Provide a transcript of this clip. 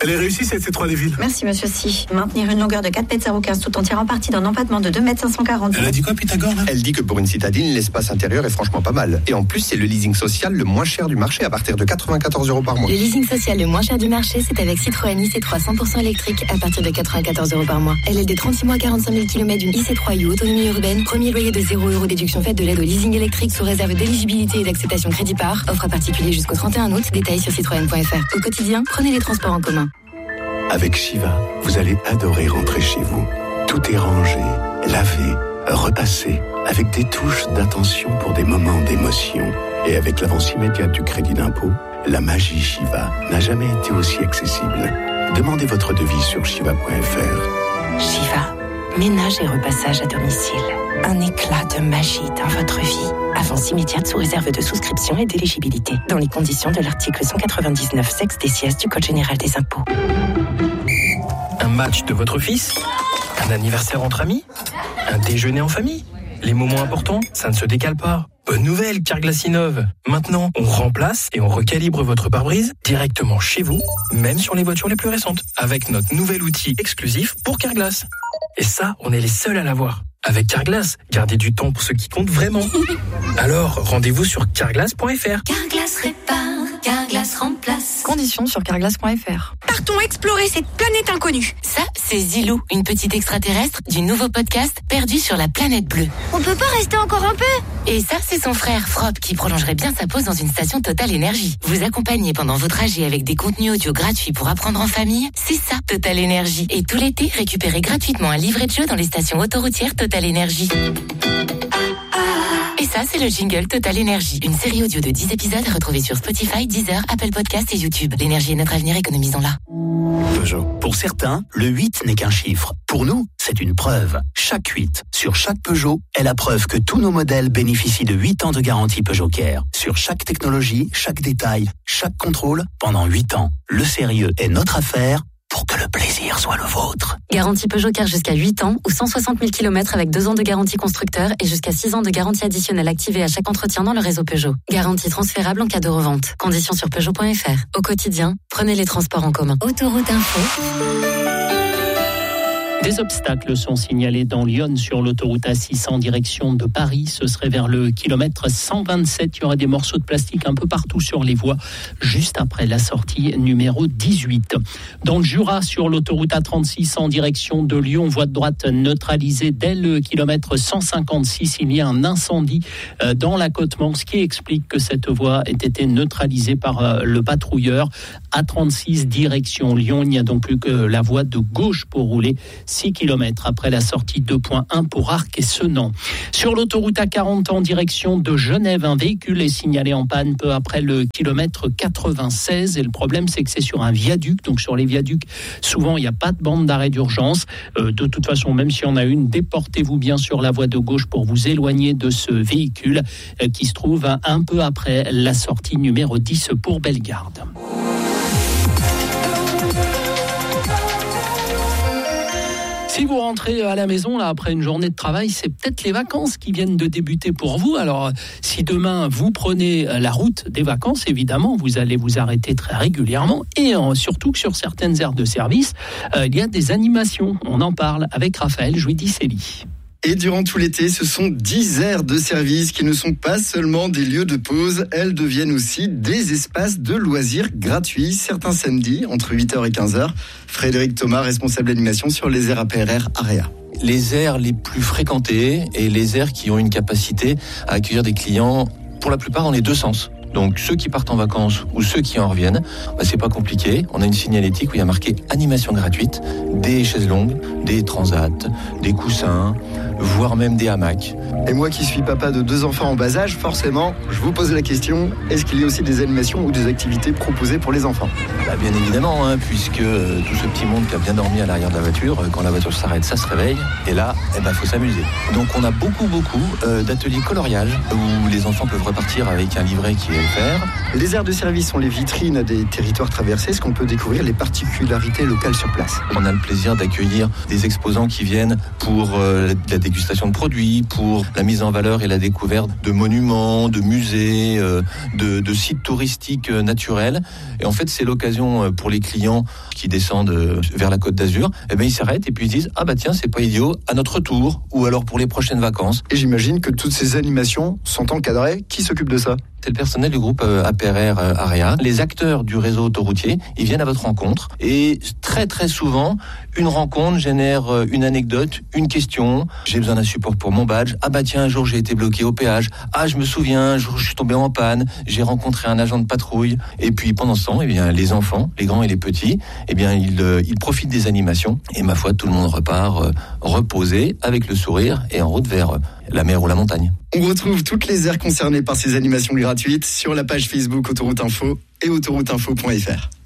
Elle est réussie cette C3 des villes. Merci monsieur Si. Maintenir une longueur de 4,015 m tout en tirant parti d'un empattement de 2,540 m. Elle a dit quoi Pythagore là? Elle dit que pour une citadine, l'espace intérieur est franchement pas mal. Et en plus, c'est le leasing social le moins cher du marché à partir de 94 € par mois. Le leasing social le moins cher du marché, c'est avec Citroën IC3 100% électrique à partir de 94 € par mois. LLD 36 mois, 45 000 km d'une IC3 U autonomie urbaine. Premier loyer de 0 € déduction faite de l'aide au leasing électrique sous réserve d'éligibilité et d'acceptation crédit par. Offre à particulier jusqu'au 31 août. Détails sur citroën.fr. Au quotidien, prenez les transports en commun. Avec Shiva, vous allez adorer rentrer chez vous. Tout est rangé, lavé, repassé, avec des touches d'attention pour des moments d'émotion. Et avec l'avance immédiate du crédit d'impôt, la magie Shiva n'a jamais été aussi accessible. Demandez votre devis sur shiva.fr. Shiva, ménage et repassage à domicile. Un éclat de magie dans votre vie. Avance immédiate sous réserve de souscription et d'éligibilité. Dans les conditions de l'article 199 sexe des sièges du Code général des impôts. Un match de votre fils? Un anniversaire entre amis? Un déjeuner en famille? Les moments importants, ça ne se décale pas. Bonne nouvelle, Carglass innove. Maintenant, on remplace et on recalibre votre pare-brise directement chez vous, même sur les voitures les plus récentes, avec notre nouvel outil exclusif pour Carglass. Et ça, on est les seuls à l'avoir. Avec Carglass, gardez du temps pour ce qui compte vraiment. Alors, rendez-vous sur carglass.fr. Carglass répare, Carglass remplace. Conditions sur carglass.fr. Partons explorer cette planète inconnue. Ça, c'est Zilou, une petite extraterrestre du nouveau podcast Perdu sur la planète bleue. On peut pas rester encore un peu? Et ça, c'est son frère Frop qui prolongerait bien sa pause dans une station Total Énergie. Vous accompagner pendant vos trajets avec des contenus audio gratuits pour apprendre en famille, c'est ça, Total Énergie. Et tout l'été, récupérez gratuitement un livret de jeu dans les stations autoroutières Total Énergie. Et ça, c'est le jingle Total Énergie. Une série audio de 10 épisodes à retrouver sur Spotify, Deezer, Apple Podcasts et YouTube. L'énergie est notre avenir, économisons-la. Peugeot. Pour certains, le 8 n'est qu'un chiffre. Pour nous, c'est une preuve. Chaque 8 sur chaque Peugeot est la preuve que tous nos modèles bénéficient de 8 ans de garantie Peugeot Care. Sur chaque technologie, chaque détail, chaque contrôle, pendant 8 ans. Le sérieux est notre affaire pour que le plaisir soit le vôtre. Garantie Peugeot Care jusqu'à 8 ans ou 160 000 km avec 2 ans de garantie constructeur et jusqu'à 6 ans de garantie additionnelle activée à chaque entretien dans le réseau Peugeot. Garantie transférable en cas de revente. Conditions sur Peugeot.fr. Au quotidien, prenez les transports en commun. Autoroute Info. Des obstacles sont signalés dans Lyon sur l'autoroute A6 en direction de Paris. Ce serait vers le kilomètre 127. Il y aurait des morceaux de plastique un peu partout sur les voies, juste après la sortie numéro 18. Dans le Jura, sur l'autoroute A36 en direction de Lyon, voie de droite neutralisée dès le kilomètre 156. Il y a un incendie dans l'accotement, ce qui explique que cette voie ait été neutralisée par le patrouilleur. A36 direction Lyon, il n'y a donc plus que la voie de gauche pour rouler. 6 km après la sortie 2.1 pour Arc et Senan. Sur l'autoroute A40 en direction de Genève, un véhicule est signalé en panne peu après le kilomètre 96 et le problème c'est que c'est sur un viaduc, donc sur les viaducs souvent il n'y a pas de bande d'arrêt d'urgence. De toute façon, même si on a une, déportez-vous bien sur la voie de gauche pour vous éloigner de ce véhicule qui se trouve un peu après la sortie numéro 10 pour Bellegarde. Si vous rentrez à la maison là après une journée de travail, c'est peut-être les vacances qui viennent de débuter pour vous. Alors, si demain vous prenez la route des vacances, évidemment, vous allez vous arrêter très régulièrement et surtout que sur certaines aires de service, il y a des animations. On en parle avec Raphaël Jouidi-Célie. Et durant tout l'été, ce sont 10 aires de service qui ne sont pas seulement des lieux de pause, elles deviennent aussi des espaces de loisirs gratuits, certains samedis, entre 8h et 15h. Frédéric Thomas, responsable d'animation sur les aires APRR Area. Les aires les plus fréquentées et les aires qui ont une capacité à accueillir des clients, pour la plupart dans les deux sens. Donc ceux qui partent en vacances ou ceux qui en reviennent, c'est pas compliqué. On a une signalétique où il y a marqué animation gratuite, des chaises longues, des transats, des coussins, voire même des hamacs. Et moi qui suis papa de 2 enfants en bas âge, forcément, je vous pose la question, est-ce qu'il y a aussi des animations ou des activités proposées pour les enfants ? Bien évidemment, puisque tout ce petit monde qui a bien dormi à l'arrière de la voiture, quand la voiture s'arrête, ça se réveille, et là, faut s'amuser. Donc on a beaucoup d'ateliers coloriage où les enfants peuvent repartir avec un livret qui est offert. Les aires de service sont les vitrines des territoires traversés. Est-ce qu'on peut découvrir les particularités locales sur place ? On a le plaisir d'accueillir des exposants qui viennent pour la découverte dégustation de produits, pour la mise en valeur et la découverte de monuments, de musées, de sites touristiques naturels. Et en fait, c'est l'occasion pour les clients qui descendent vers la Côte d'Azur, ils s'arrêtent et puis ils disent « Ah bah tiens, c'est pas idiot, à notre tour » ou alors pour les prochaines vacances. Et j'imagine que toutes ces animations sont encadrées. Qui s'occupe de ça ? C'est le personnel du groupe APRR Area. Les acteurs du réseau autoroutier, ils viennent à votre rencontre. Et très très souvent, une rencontre génère une anecdote, une question. J'ai besoin d'un support pour mon badge. Ah bah tiens, un jour j'ai été bloqué au péage. Ah, je me souviens, un jour je suis tombé en panne. J'ai rencontré un agent de patrouille. Et puis pendant ce temps, les enfants, les grands et les petits, ils profitent des animations. Et ma foi, tout le monde repart reposé, avec le sourire et en route vers la mer ou la montagne. On retrouve toutes les aires concernées par ces animations gratuites sur la page Facebook Autoroute Info et autorouteinfo.fr.